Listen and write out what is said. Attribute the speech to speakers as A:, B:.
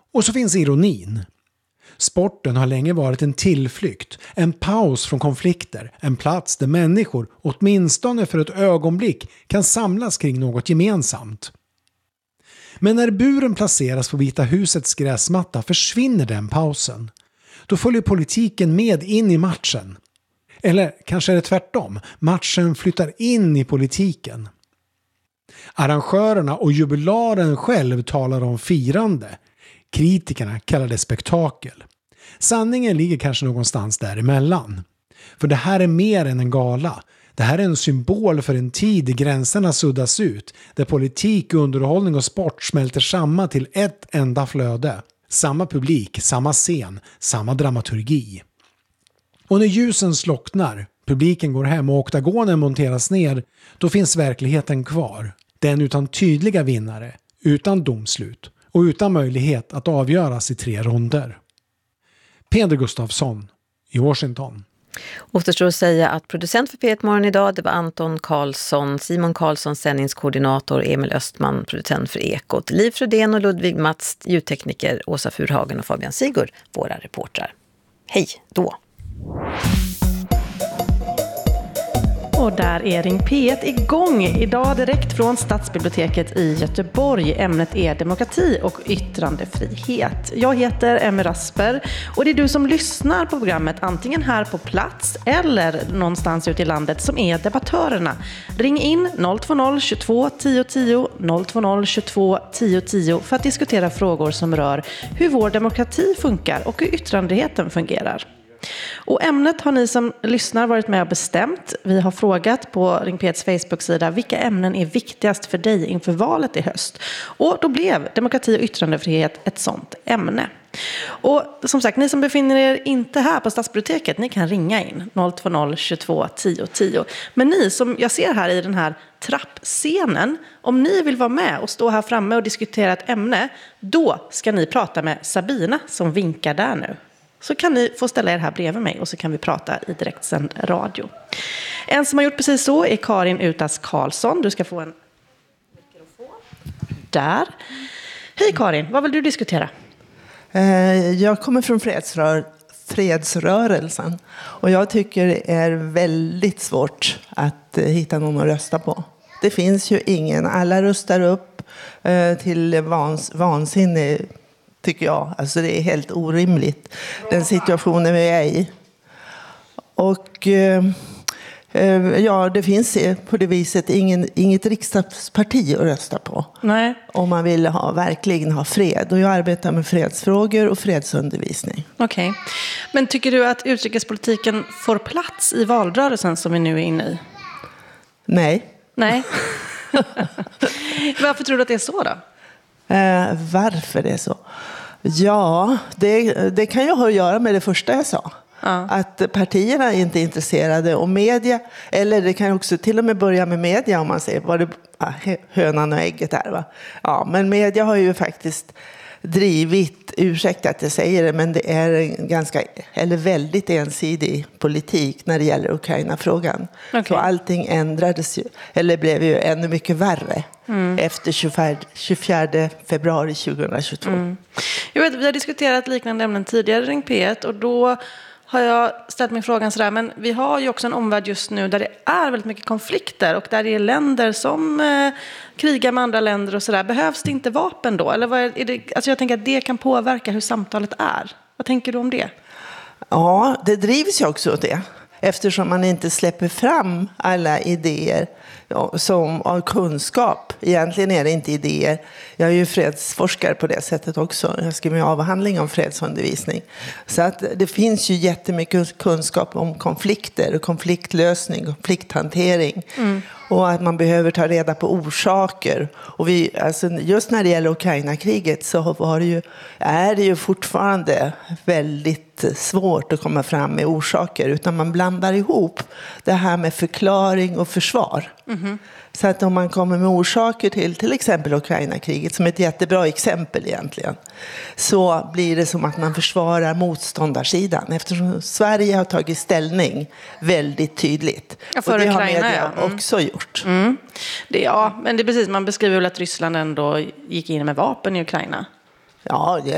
A: Och så finns ironin. Sporten har länge varit en tillflykt, en paus från konflikter, en plats där människor åtminstone för ett ögonblick kan samlas kring något gemensamt. Men när buren placeras på Vita husets gräsmatta försvinner den pausen. Då följer politiken med in i matchen. Eller kanske är det tvärtom, matchen flyttar in i politiken. Arrangörerna och jubilaren själv talar om firande. Kritikerna kallar det spektakel. Sanningen ligger kanske någonstans däremellan. För det här är mer än en gala. Det här är en symbol för en tid där gränserna suddas ut. Där politik, underhållning och sport smälter samman till ett enda flöde. Samma publik, samma scen, samma dramaturgi. Och när ljusen slocknar, publiken går hem och oktagonen monteras ner, då finns verkligheten kvar. Den utan tydliga vinnare, utan domslut och utan möjlighet att avgöras i 3 ronder. Peder Gustafsson i Washington.
B: Återstår att säga att producent för P1 Morgon idag, det var Anton Karlsson, Simon Karlsson, sändningskoordinator, Emil Östman, producent för Ekot, Liv Frödén och Ludvig Mats, ljudtekniker, Åsa Furhagen och Fabian Sigurd, våra reportrar. Hej då!
C: Och där är Ring P1 igång idag direkt från Stadsbiblioteket i Göteborg. Ämnet är demokrati och yttrandefrihet. Jag heter Emmy Rasper och det är du som lyssnar på programmet antingen här på plats eller någonstans ute i landet som är debattörerna. Ring in 020 22 10 10 020 22 10 10 för att diskutera frågor som rör hur vår demokrati funkar och hur yttrandefriheten fungerar. Och ämnet har ni som lyssnar varit med och bestämt. Vi har frågat på Ring P1s Facebook-sida vilka ämnen är viktigast för dig inför valet i höst. Och då blev demokrati och yttrandefrihet ett sånt ämne. Och som sagt, ni som befinner er inte här på Stadsbiblioteket, ni kan ringa in 020 22 10 10. Men ni som jag ser här i den här trappscenen, om ni vill vara med och stå här framme och diskutera ett ämne, då ska ni prata med Sabina som vinkar där nu. Så kan ni få ställa er här bredvid mig och så kan vi prata i direktsänd radio. En som har gjort precis så är Karin Utas Karlsson. Du ska få en mikrofon. Där. Hej Karin, vad vill du diskutera?
D: Jag kommer från fredsrörelsen och jag tycker det är väldigt svårt att hitta någon att rösta på. Det finns ju ingen, alla röstar upp till vansinne, tycker jag. Alltså det är helt orimligt, den situationen vi är i. Och ja, det finns på det viset inget riksdagsparti att rösta på.
C: Nej.
D: Om man vill verkligen ha fred. Och jag arbetar med fredsfrågor och fredsundervisning.
C: Okej. Men tycker du att utrikespolitiken får plats i valrörelsen som vi nu är inne i?
D: Nej.
C: Nej. Varför tror du att det är så då?
D: Varför det är så? Ja, det kan ju ha att göra med det första jag sa. Ja. Att partierna är inte intresserade och media, eller det kan också till och med börja med media om man säger vad det hönan och ägget är, va? Ja, men media har ju faktiskt drivit, ursäkta att jag säger det, men det är en väldigt ensidig politik när det gäller Ukraina-frågan. Okay. Så allting ändrades ju, eller blev ju ännu mycket värre efter 24 februari 2022.
C: Jag vet, vi har diskuterat liknande ämnen tidigare i Ring P1 och då har jag ställt mig frågan sådär, men vi har ju också en omvärld just nu där det är väldigt mycket konflikter och där det är länder som krigar med andra länder och sådär. Behövs det inte vapen då? Eller vad är det? Alltså jag tänker att det kan påverka hur samtalet är. Vad tänker du om det?
D: Ja, det drivs ju också åt det. Eftersom man inte släpper fram alla idéer som av kunskap. Egentligen är det inte idéer. Jag är ju fredsforskare på det sättet också. Jag skriver en avhandling om fredsundervisning. Så att det finns ju jättemycket kunskap om konflikter och konfliktlösning, konflikthantering. Och att man behöver ta reda på orsaker. Och just när det gäller Ukraina-kriget så är det ju fortfarande väldigt svårt att komma fram med orsaker. Utan man blandar ihop det här med förklaring och försvar. Så att om man kommer med orsaker till exempel Ukraina-kriget, som är ett jättebra exempel egentligen, så blir det som att man försvarar motståndarsidan, eftersom Sverige har tagit ställning väldigt tydligt.
C: Ja, för
D: och det
C: Ukraina,
D: har media också gjort.
C: Men det är precis, man beskriver väl att Ryssland ändå gick in med vapen i Ukraina.
D: Ja,